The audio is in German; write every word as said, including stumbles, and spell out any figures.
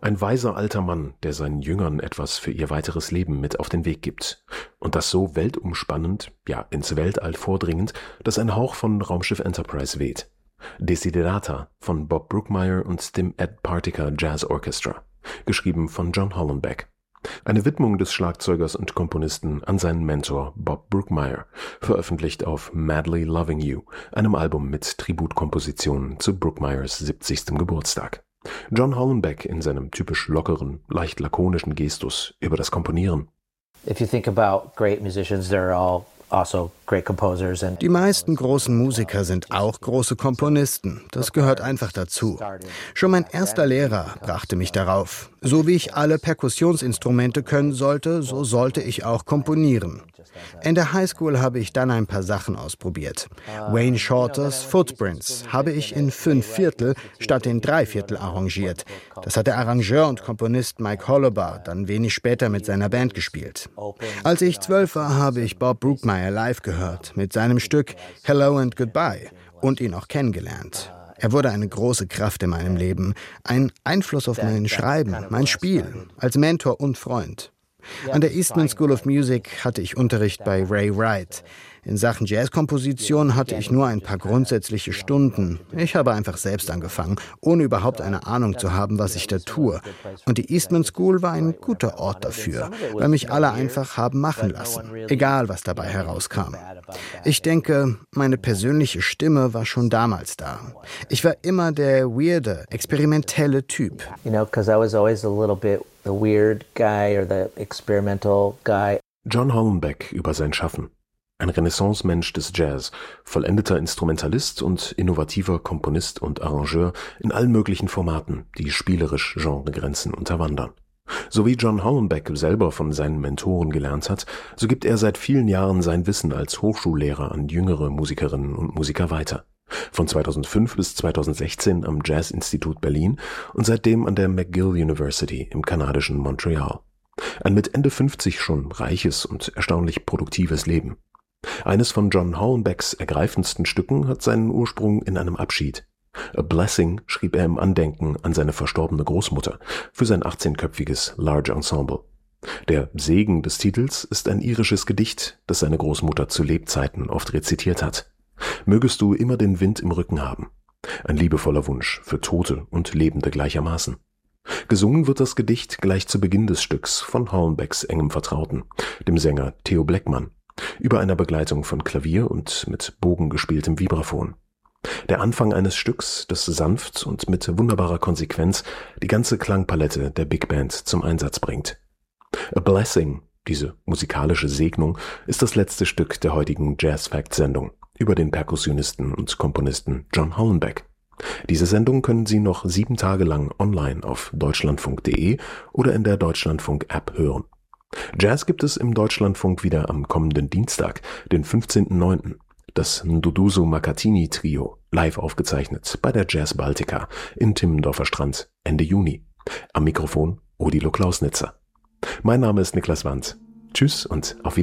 Ein weiser alter Mann, der seinen Jüngern etwas für ihr weiteres Leben mit auf den Weg gibt. Und das so weltumspannend, ja ins Weltall vordringend, dass ein Hauch von Raumschiff Enterprise weht. Desiderata von Bob Brookmeyer und dem Ed Partaker Jazz Orchestra, geschrieben von John Hollenbeck. Eine Widmung des Schlagzeugers und Komponisten an seinen Mentor Bob Brookmeyer, veröffentlicht auf Madly Loving You, einem Album mit Tributkompositionen zu Brookmeyers siebzigstem Geburtstag. John Hollenbeck in seinem typisch lockeren, leicht lakonischen Gestus über das Komponieren. If you think about great musicians, they're all also great composers and Die meisten großen Musiker sind auch große Komponisten. Das gehört einfach dazu. Schon mein erster Lehrer brachte mich darauf. So wie ich alle Perkussionsinstrumente können sollte, so sollte ich auch komponieren. In der Highschool habe ich dann ein paar Sachen ausprobiert. Wayne Shorters Footprints habe ich in fünf Viertel statt in drei Viertel arrangiert. Das hat der Arrangeur und Komponist Mike Holliber dann wenig später mit seiner Band gespielt. Als ich zwölf war, habe ich Bob Brookmeyer live gehört mit seinem Stück Hello and Goodbye und ihn auch kennengelernt. Er wurde eine große Kraft in meinem Leben, ein Einfluss auf mein Schreiben, mein Spiel, als Mentor und Freund. An der Eastman School of Music hatte ich Unterricht bei Ray Wright. In Sachen Jazzkomposition hatte ich nur ein paar grundsätzliche Stunden. Ich habe einfach selbst angefangen, ohne überhaupt eine Ahnung zu haben, was ich da tue. Und die Eastman School war ein guter Ort dafür, weil mich alle einfach haben machen lassen, egal was dabei herauskam. Ich denke, meine persönliche Stimme war schon damals da. Ich war immer der weirde, experimentelle Typ. you know, because I was always a little bit the weird guy or the experimental guy. John Hollenbeck über sein Schaffen. Ein Renaissance-Mensch des Jazz, vollendeter Instrumentalist und innovativer Komponist und Arrangeur in allen möglichen Formaten, die spielerisch Genregrenzen unterwandern. So wie John Hollenbeck selber von seinen Mentoren gelernt hat, so gibt er seit vielen Jahren sein Wissen als Hochschullehrer an jüngere Musikerinnen und Musiker weiter. Von zweitausendfünf bis zweitausendsechzehn am Jazz-Institut Berlin und seitdem an der McGill University im kanadischen Montreal. Ein mit Ende fünfzig schon reiches und erstaunlich produktives Leben. Eines von John Hollenbecks ergreifendsten Stücken hat seinen Ursprung in einem Abschied. A Blessing schrieb er im Andenken an seine verstorbene Großmutter für sein achtzehnköpfiges Large Ensemble. Der Segen des Titels ist ein irisches Gedicht, das seine Großmutter zu Lebzeiten oft rezitiert hat. Mögest du immer den Wind im Rücken haben. Ein liebevoller Wunsch für Tote und Lebende gleichermaßen. Gesungen wird das Gedicht gleich zu Beginn des Stücks von Hollenbecks engem Vertrauten, dem Sänger Theo Bleckmann, über einer Begleitung von Klavier und mit Bogen gespieltem Vibraphon. Der Anfang eines Stücks, das sanft und mit wunderbarer Konsequenz die ganze Klangpalette der Big Band zum Einsatz bringt. A Blessing, diese musikalische Segnung, ist das letzte Stück der heutigen Jazz-Fact-Sendung über den Perkussionisten und Komponisten John Hollenbeck. Diese Sendung können Sie noch sieben Tage lang online auf deutschlandfunk punkt de oder in der Deutschlandfunk-App hören. Jazz gibt es im Deutschlandfunk wieder am kommenden Dienstag, den fünfzehnten neunten Das Nduduzo Makatini Trio, live aufgezeichnet bei der Jazz Baltica in Timmendorfer Strand Ende Juni. Am Mikrofon Odilo Klausnitzer. Mein Name ist Niklas Wandt. Tschüss und auf Wiedersehen.